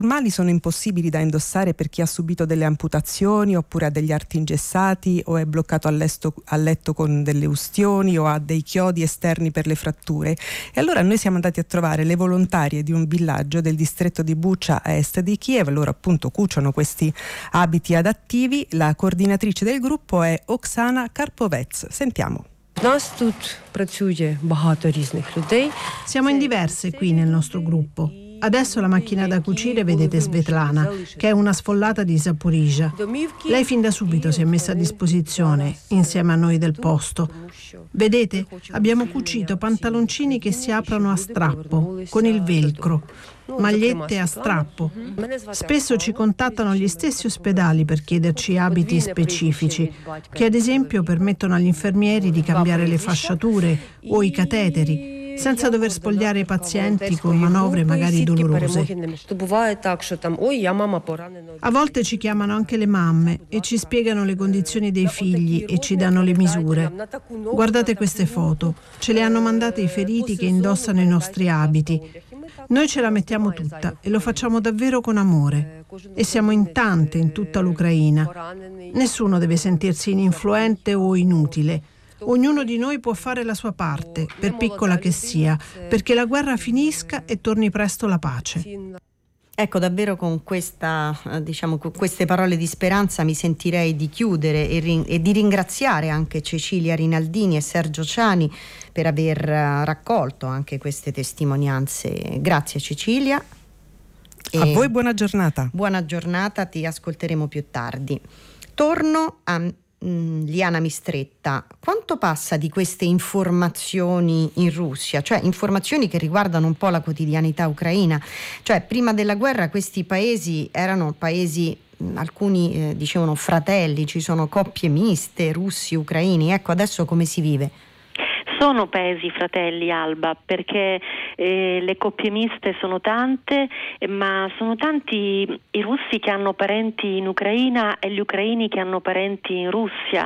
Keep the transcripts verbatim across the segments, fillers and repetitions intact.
normali sono impossibili da indossare per chi ha subito delle amputazioni oppure ha degli arti ingessati o è bloccato a, lesto, a letto con delle ustioni o ha dei chiodi esterni per le fratture. E allora noi siamo andati a trovare le volontarie di un villaggio del distretto di Bucha a est di Kiev. Loro appunto cuciono questi abiti adattivi. La coordinatrice del gruppo è Oksana Karpovets. Sentiamo. Siamo in diverse qui nel nostro gruppo. Adesso la macchina da cucire vedete Svetlana, che è una sfollata di Zaporizhzhia. Lei fin da subito si è messa a disposizione, insieme a noi del posto. Vedete, abbiamo cucito pantaloncini che si aprono a strappo, con il velcro, magliette a strappo. Spesso ci contattano gli stessi ospedali per chiederci abiti specifici, che ad esempio permettono agli infermieri di cambiare le fasciature o i cateteri, senza dover spogliare i pazienti con manovre magari dolorose. A volte ci chiamano anche le mamme e ci spiegano le condizioni dei figli e ci danno le misure. Guardate queste foto, ce le hanno mandate i feriti che indossano i nostri abiti. Noi ce la mettiamo tutta e lo facciamo davvero con amore. E siamo in tante in tutta l'Ucraina. Nessuno deve sentirsi ininfluente o inutile. Ognuno di noi può fare la sua parte, per piccola che sia, perché la guerra finisca e torni presto la pace. Ecco, davvero con questa, diciamo, con queste parole di speranza mi sentirei di chiudere e, rin- e di ringraziare anche Cecilia Rinaldini e Sergio Ciani per aver raccolto anche queste testimonianze. Grazie Cecilia. E a voi buona giornata. Buona giornata, ti ascolteremo più tardi. Torno a Liana Mistretta, quanto passa di queste informazioni in Russia, cioè informazioni che riguardano un po' la quotidianità ucraina? Cioè, prima della guerra questi paesi erano paesi, alcuni eh, dicevano fratelli, ci sono coppie miste, russi, ucraini. Ecco, adesso come si vive? Sono paesi fratelli, Alba, perché eh, le coppie miste sono tante, eh, ma sono tanti i russi che hanno parenti in Ucraina e gli ucraini che hanno parenti in Russia,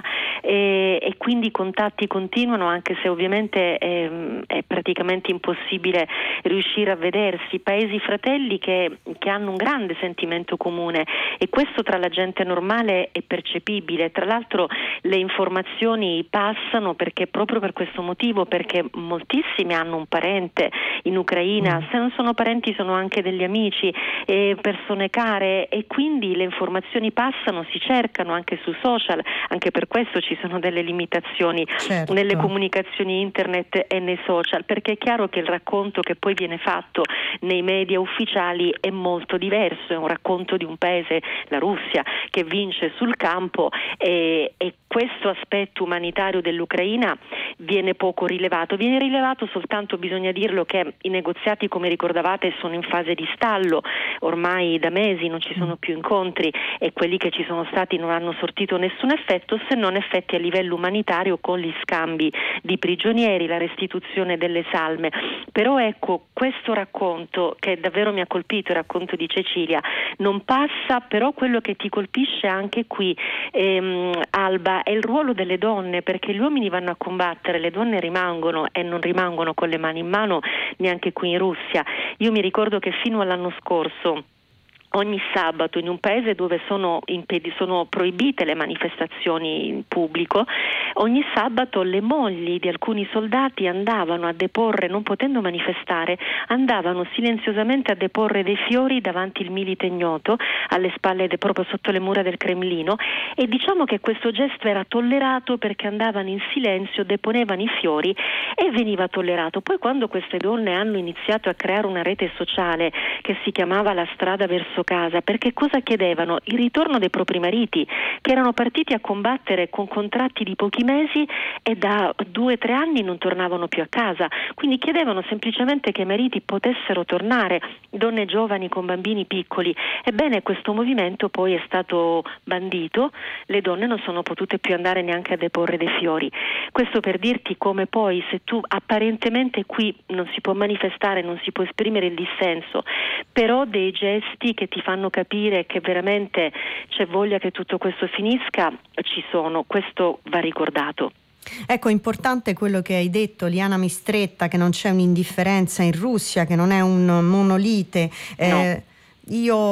e, e quindi i contatti continuano, anche se ovviamente eh, è praticamente impossibile riuscire a vedersi. Paesi fratelli che, che hanno un grande sentimento comune, e questo tra la gente normale è percepibile. Tra l'altro le informazioni passano perché proprio per questo motivo, perché moltissimi hanno un parente in Ucraina, se non sono parenti sono anche degli amici, e persone care, e quindi le informazioni passano, si cercano anche su social. Anche per questo ci sono delle limitazioni, certo, nelle comunicazioni internet e nei social, perché è chiaro che il racconto che poi viene fatto nei media ufficiali è molto diverso, è un racconto di un paese, la Russia, che vince sul campo, e, e questo aspetto umanitario dell'Ucraina viene poco rilevato. Viene rilevato soltanto, bisogna dirlo, che i negoziati, come ricordavate, sono in fase di stallo, ormai da mesi non ci sono più incontri, e quelli che ci sono stati non hanno sortito nessun effetto, se non effetti a livello umanitario con gli scambi di prigionieri, la restituzione delle salme. Però ecco, questo racconto che davvero mi ha colpito, il racconto di Cecilia, non passa. Però quello che ti colpisce anche qui, ehm, Alba, è il ruolo delle donne, perché gli uomini vanno a combattere, le donne rimangono, e non rimangono con le mani in mano neanche qui in Russia. Io mi ricordo che fino all'anno scorso, ogni sabato, in un paese dove sono, impedi- sono proibite le manifestazioni in pubblico, ogni sabato le mogli di alcuni soldati andavano a deporre, non potendo manifestare, andavano silenziosamente a deporre dei fiori davanti il Milite Ignoto, alle spalle de- proprio sotto le mura del Cremlino, e diciamo che questo gesto era tollerato perché andavano in silenzio, deponevano i fiori e veniva tollerato. Poi quando queste donne hanno iniziato a creare una rete sociale che si chiamava La Strada Verso Casa, perché cosa chiedevano? Il ritorno dei propri mariti, che erano partiti a combattere con contratti di pochi mesi e da due o tre anni non tornavano più a casa, quindi chiedevano semplicemente che i mariti potessero tornare, donne giovani con bambini piccoli. Ebbene, questo movimento poi è stato bandito, le donne non sono potute più andare neanche a deporre dei fiori. Questo per dirti come poi, se tu apparentemente qui non si può manifestare, non si può esprimere il dissenso, però dei gesti che ti fanno capire che veramente c'è voglia che tutto questo finisca, ci sono. Questo va ricordato. Ecco, importante quello che hai detto, Liana Mistretta, che non c'è un'indifferenza in Russia, che non è un monolite. Eh, no. Io